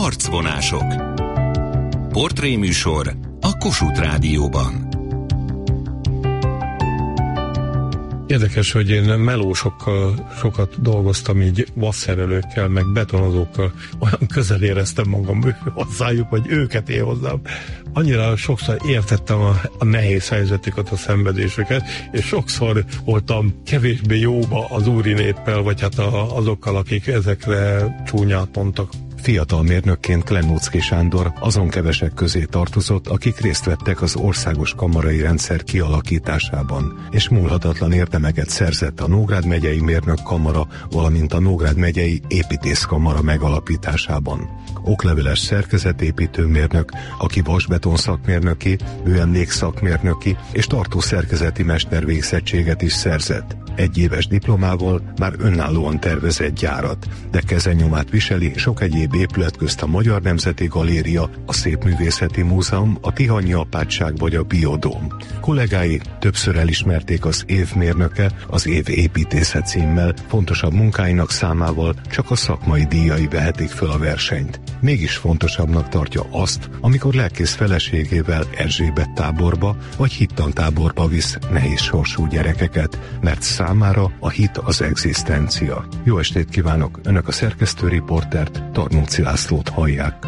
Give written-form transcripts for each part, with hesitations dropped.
Arcvonások. Portréműsor a Kossuth Rádióban. Érdekes, hogy én melósokkal sokat dolgoztam, így vasszerelőkkel, meg betonozókkal. Olyan közel éreztem magam hozzájuk, vagy őket én hozzám. Annyira sokszor értettem a nehéz helyzetüket, a szenvedésüket, és sokszor voltam kevésbé jóba az úri néppel, vagy hát azokkal, akik ezekre csúnyát mondtak. Fiatal mérnökként Klenóczky Sándor azon kevesek közé tartozott, akik részt vettek az országos kamarai rendszer kialakításában, és múlhatatlan érdemeket szerzett a Nógrád megyei mérnökkamara, valamint a Nógrád megyei építészkamara megalapításában. Okleveles szerkezetépítőmérnök, aki vasbeton szakmérnöki, műemlékszakmérnöki és tartószerkezeti mestervégzettséget is szerzett. Egyéves diplomával már önállóan tervezett gyárat, de kezenyomát viseli sok egyéb épület közt a Magyar Nemzeti Galéria, a Szépművészeti Múzeum, a Tihanyi Apátság vagy a Biodóm. Kollégái többször elismerték az év mérnöke, az év építésze címmel, fontosabb munkáinak számával csak a szakmai díjai vehetik föl a versenyt. Mégis fontosabbnak tartja azt, amikor lelkész feleségével Erzsébet táborba vagy hittantáborba visz nehéz sorsú gyerekeket, mert számára a hit az egzisztencia. Jó estét kívánok! Önök a szerkesztő riportert, Tarnóci Lászlót hallják.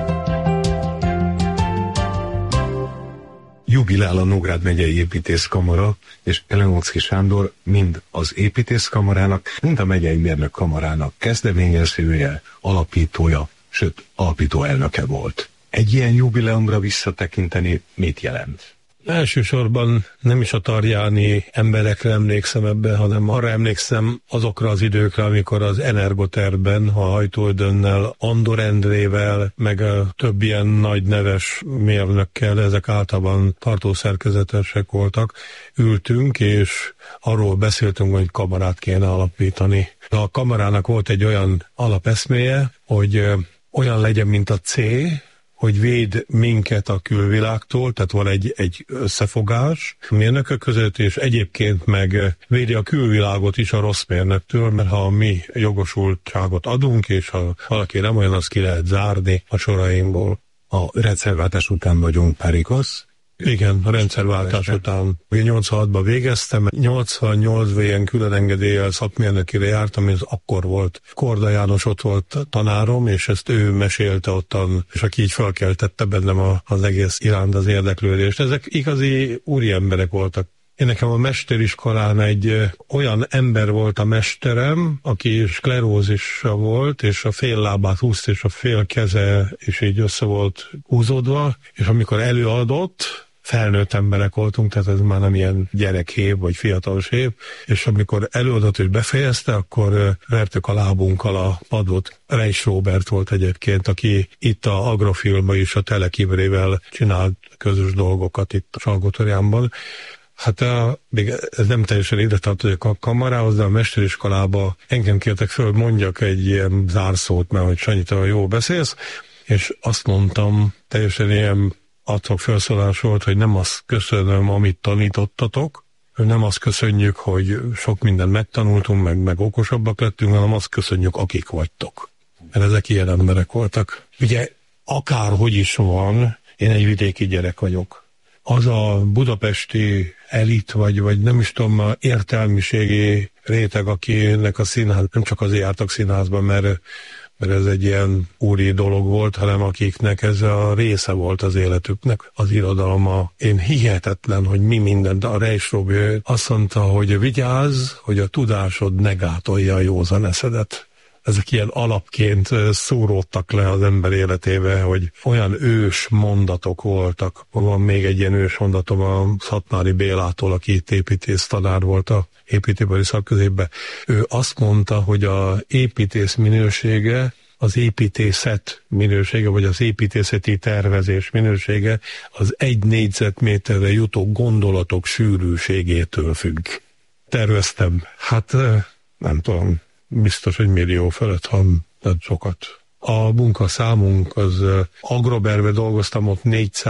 Jubilál a Nógrád megyei építészkamara, és Klenóczky Sándor mind az építészkamarának, mind a megyei mérnökkamarának kezdeményezője, alapítója, sőt, alapító elnöke volt. Egy ilyen jubileumra visszatekinteni mit jelent? Elsősorban nem is a tarjáni emberekre emlékszem ebbe, hanem arra emlékszem azokra az időkre, amikor az Energoterben, a Hajtóödönnel, Andor Endrével, meg a több ilyen nagy neves mérnökkel, ezek általában tartószerkezetesek voltak, ültünk, és arról beszéltünk, hogy kamarát kéne alapítani. A kamarának volt egy olyan alapeszméje, hogy olyan legyen, mint a C, hogy véd minket a külvilágtól, tehát van egy összefogás mérnökök között, és egyébként meg védi a külvilágot is a rossz mérnöktől, mert ha mi jogosultságot adunk, és ha valaki nem olyan, azt ki lehet zárni a sorainkból. A rendszerváltás után vagyunk, Párikasz. Igen, a rendszerváltás után. 86-ban végeztem, 88-ban ilyen külön engedéllyel szakmérnökire jártam, és akkor volt. Korda János ott volt tanárom, és ezt ő mesélte ottan, és aki így felkeltette bennem az egész iránt az érdeklődést. Ezek igazi úri emberek voltak. Én nekem a mesteriskolán egy olyan ember volt a mesterem, aki sklerózisa volt, és a fél lábát húzta, és a fél keze is így össze volt húzódva, és amikor előadott, felnőtt emberek voltunk, tehát ez már nem ilyen gyerekhép, vagy fiatalos hép, és amikor előadott és befejezte, akkor vertük a lábunkkal a padot. Reis Róbert volt egyébként, aki itt a Agrofilmban is a Telekimrével csinált közös dolgokat itt a Salgótarjánban. Hát még ez nem teljesen ide tartozik a kamarához, de a mesteriskolába engem kértek föl, mondjak egy ilyen zárszót, mert hogy Sanyi, te jól beszélsz, és azt mondtam, teljesen ilyen adhok felszólás volt, hogy nem azt köszönöm, amit tanítottatok, nem azt köszönjük, hogy sok mindent megtanultunk, meg okosabbak lettünk, hanem azt köszönjük, akik vagytok. Mert ezek ilyen emberek voltak. Ugye akárhogy is van, én egy vidéki gyerek vagyok. Az a budapesti elit, vagy nem is tudom, értelmiségi réteg, akinek a színház, nem csak azért jártak színházban, mert ez egy ilyen úri dolog volt, hanem akiknek ez a része volt az életüknek, az irodalma. Én hihetetlen, hogy mi mindent, a Reis Robi azt mondta, hogy vigyázz, hogy a tudásod ne gátolja a józan eszedet. Ezek ilyen alapként szúródtak le az ember életébe, hogy olyan ős mondatok voltak. Van még egy ilyen ős mondatom a Szatmári Bélától, aki itt építész tanár volt a építőipari szakközépben. Ő azt mondta, hogy az építész minősége, az építészet minősége, vagy az építészeti tervezés minősége az 1 négyzetméterre jutó gondolatok sűrűségétől függ. Terveztem. Hát nem tudom, biztos, hogy millió fölött van, de sokat. A munkaszámunk az Agroberbe dolgoztam, ott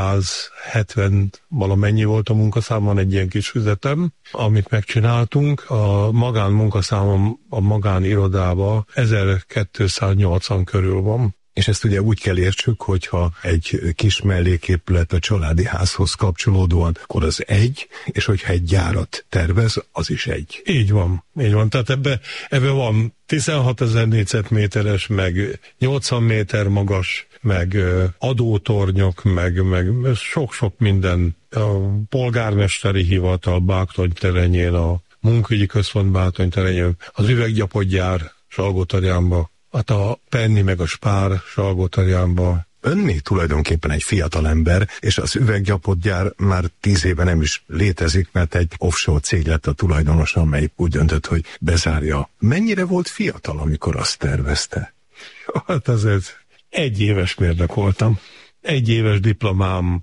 470 valamennyi volt a munkaszám, van egy ilyen kis füzetem, amit megcsináltunk. A magánmunkaszámom a magánirodában 1280 körül van. És ezt ugye úgy kell értsük, hogyha egy kis melléképület a családi házhoz kapcsolódóan, akkor az egy, és hogyha egy gyárat tervez, az is egy. Így van. Tehát ebbe van 16 000 négyzetméteres, meg 80 méter magas, meg adótornyok, meg sok-sok minden. A polgármesteri hivatal Bátornyterenyén, a munkaügyi központ Bátornyterenyén, az üveggyapotgyár Salgótarjánba, hát a Penny meg a Spár Salgótarjánba. Ön még tulajdonképpen egy fiatal ember, és az üveggyapotgyár már 10 éve nem is létezik, mert egy offshore cég lett a tulajdonosa, amelyik úgy döntött, hogy bezárja. Mennyire volt fiatal, amikor azt tervezte? Hát azért 1 éves mérnök voltam. 1 éves diplomám.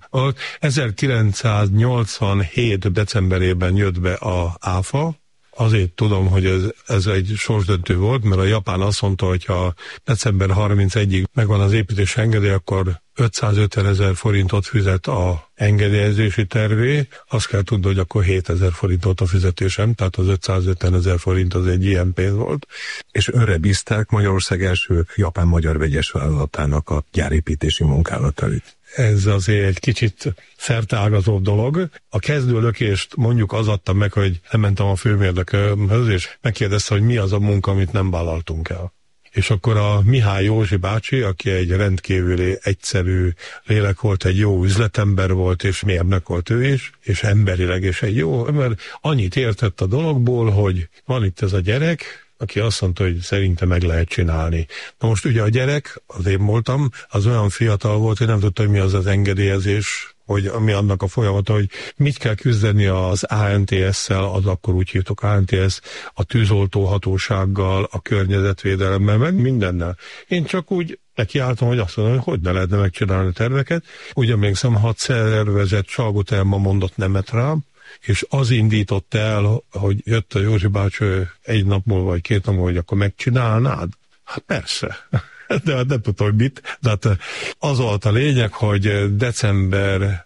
1987. decemberében jött be a ÁFA. Azért tudom, hogy ez egy sorsdöntő volt, mert a japán azt mondta, hogy ha december 31-ig megvan az építés engedély, akkor 550 000 forintot fizet a engedélyezési tervé. Azt kell tudni, hogy akkor 7000 forintot a fizetésem, tehát az 550 000 forint az egy ilyen pénz volt. És önre bízták Magyarország első japán-magyar vegyes vállalatának a gyárépítési munkálatait. Ez azért egy kicsit szerteágazóbb dolog. A kezdőlökést mondjuk az adtam meg, hogy elmentem a főmérnökhöz, és megkérdezte, hogy mi az a munka, amit nem vállaltunk el. És akkor a Mihály Józsi bácsi, aki egy rendkívüli egyszerű lélek volt, egy jó üzletember volt, és mérnök volt ő is, és emberileg is egy jó ember, annyit értett a dologból, hogy van itt ez a gyerek, aki azt mondta, hogy szerintem meg lehet csinálni. Na most ugye a gyerek, az én voltam, az olyan fiatal volt, hogy nem tudta, hogy mi az az engedélyezés, hogy mi annak a folyamata, hogy mit kell küzdeni az ANTS-szel, az akkor úgy hívtuk ANTS, a tűzoltóhatósággal, a környezetvédelemmel, meg mindennel. Én csak úgy nekiálltam, hogy azt mondom, hogy ne lehetne megcsinálni a terveket. Úgy emlékszem, 6 szervezet Salgótarjánban mondott nemet rám, és az indított el, hogy jött a Józsi bácsi 1 nap múlva, vagy 2 nap múlva, hogy akkor megcsinálnád? Hát persze. De hát nem tudom, hogy mit. De hát az volt a lényeg, hogy december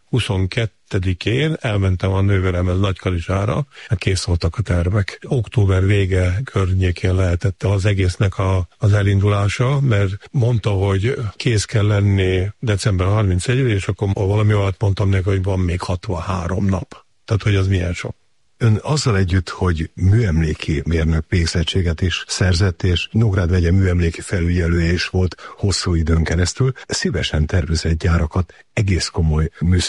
22-én elmentem a nővéremhez Nagykanizsára, kész voltak a tervek. Október vége környékén lehetett az egésznek az elindulása, mert mondta, hogy kész kell lenni december 31-re, és akkor valami alatt mondtam neki, hogy van még 63 nap. Tehát, hogy az milyen sok. Ön azzal együtt, hogy műemléki mérnök végzettséget is szerzett, és Nógrád megye műemléki felügyelője is volt hosszú időn keresztül, szívesen tervezett gyárakat, egész komoly műszaki